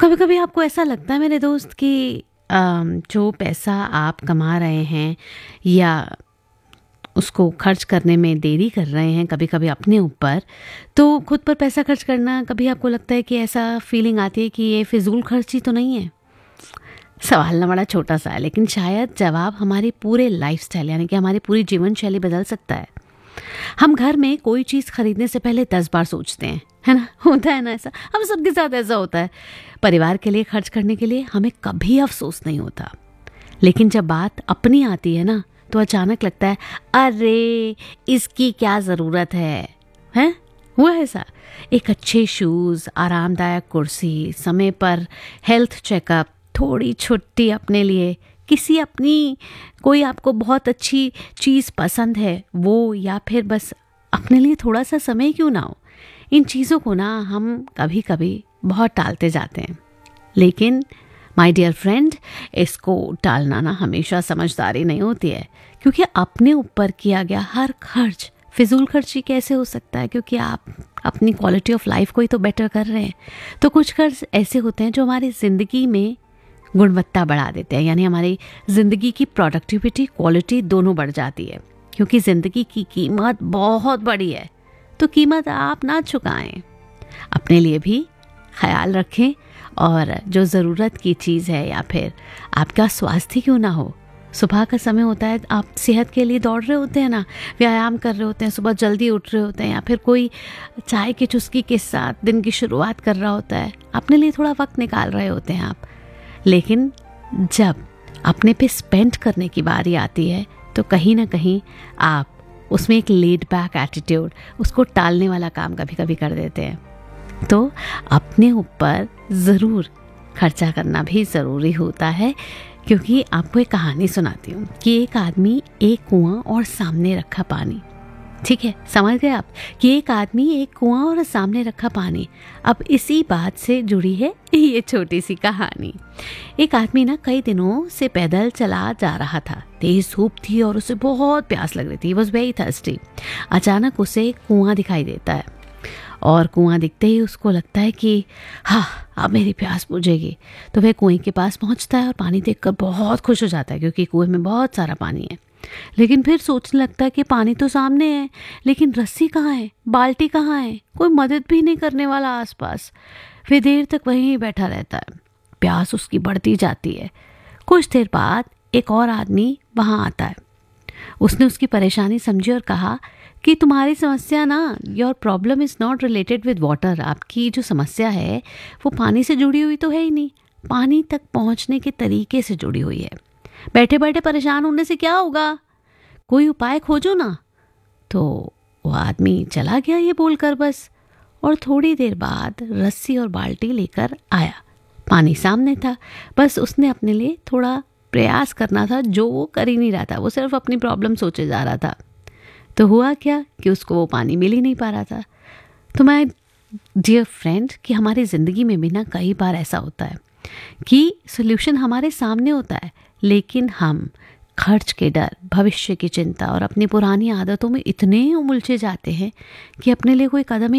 कभी कभी आपको ऐसा लगता है मेरे दोस्त कि जो पैसा आप कमा रहे हैं या उसको खर्च करने में देरी कर रहे हैं कभी कभी अपने ऊपर, तो खुद पर पैसा खर्च करना कभी आपको लगता है कि ऐसा फीलिंग आती है कि ये फिजूल खर्ची तो नहीं है। सवाल ना बड़ा छोटा सा है, लेकिन शायद जवाब हमारी पूरे लाइफस्टाइल यानी कि हमारी पूरी जीवन शैली बदल सकता है। हम घर में कोई चीज़ खरीदने से पहले 10 बार सोचते हैं, है ना? होता है ना ऐसा, हम सबके साथ ऐसा होता है। परिवार के लिए खर्च करने के लिए हमें कभी अफसोस नहीं होता, लेकिन जब बात अपनी आती है ना, तो अचानक लगता है अरे इसकी क्या ज़रूरत है। हैं? हुआ ऐसा? एक अच्छे शूज़, आरामदायक कुर्सी, समय पर हेल्थ चेकअप, थोड़ी छुट्टी अपने लिए, किसी अपनी कोई आपको बहुत अच्छी चीज़ पसंद है वो, या फिर बस अपने लिए थोड़ा सा समय क्यों ना हो। इन चीज़ों को ना हम कभी कभी बहुत टालते जाते हैं, लेकिन माय डियर फ्रेंड, इसको टालना ना हमेशा समझदारी नहीं होती है, क्योंकि अपने ऊपर किया गया हर खर्च फिजूल खर्ची कैसे हो सकता है, क्योंकि आप अपनी क्वालिटी ऑफ लाइफ को ही तो बेटर कर रहे हैं। तो कुछ खर्च ऐसे होते हैं जो हमारी ज़िंदगी में गुणवत्ता बढ़ा देते हैं, यानी हमारी ज़िंदगी की प्रोडक्टिविटी, क्वालिटी दोनों बढ़ जाती है, क्योंकि ज़िंदगी की कीमत बहुत बड़ी है। तो कीमत आप ना चुकाएं, अपने लिए भी ख्याल रखें, और जो ज़रूरत की चीज़ है या फिर आपका स्वास्थ्य क्यों ना हो, सुबह का समय होता है, आप सेहत के लिए दौड़ रहे होते हैं ना, व्यायाम कर रहे होते हैं, सुबह जल्दी उठ रहे होते हैं, या फिर कोई चाय की चुस्की के साथ दिन की शुरुआत कर रहा होता है, अपने लिए थोड़ा वक्त निकाल रहे होते हैं आप। लेकिन जब अपने पे स्पेंड करने की बारी आती है, तो कहीं ना कहीं आप उसमें एक लेड बैक एटीट्यूड, उसको टालने वाला काम कभी कभी कर देते हैं। तो अपने ऊपर ज़रूर खर्चा करना भी ज़रूरी होता है, क्योंकि आपको एक कहानी सुनाती हूँ कि एक आदमी एक कुआं और सामने रखा पानी। ठीक है, समझ गए आप कि एक आदमी एक कुआं और सामने रखा पानी। अब इसी बात से जुड़ी है ये छोटी सी कहानी। एक आदमी ना कई दिनों से पैदल चला जा रहा था। तेज धूप थी और उसे बहुत प्यास लग रही थी। Was very thirsty. अचानक उसे एक कुआं दिखाई देता है, और कुआं दिखते ही उसको लगता है कि हाँ, अब मेरी प्यास बुझेगी। तो वह कुएं के पास पहुंचता है और पानी देखकर बहुत खुश हो जाता है, क्योंकि कुएं में बहुत सारा पानी है। लेकिन फिर सोचने लगता है कि पानी तो सामने है, लेकिन रस्सी कहाँ है, बाल्टी कहाँ है, कोई मदद भी नहीं करने वाला आसपास। वे देर तक वहीं बैठा रहता है। प्यास उसकी बढ़ती जाती है। कुछ देर बाद एक और आदमी वहां आता है। उसने उसकी परेशानी समझी और कहा कि तुम्हारी समस्या ना, your problem is not related with water. आपकी जो समस्या है वो पानी से जुड़ी हुई तो है ही नहीं, पानी तक पहुंचने के तरीके से जुड़ी हुई है। बैठे बैठे परेशान होने से क्या होगा, कोई उपाय खोजो ना। तो वो आदमी चला गया ये बोलकर बस, और थोड़ी देर बाद रस्सी और बाल्टी लेकर आया। पानी सामने था, बस उसने अपने लिए थोड़ा प्रयास करना था, जो वो कर ही नहीं रहा था। वो सिर्फ अपनी प्रॉब्लम सोचे जा रहा था। तो हुआ क्या कि उसको वो पानी मिल ही नहीं पा रहा था। तो मैं डियर फ्रेंड, कि हमारी ज़िंदगी में भी ना कई बार ऐसा होता है कि सॉल्यूशन हमारे सामने होता है, लेकिन हम खर्च के डर, भविष्य की चिंता और अपनी पुरानी आदतों में इतने उलझे जाते हैं कि अपने लिए कोई कदम ही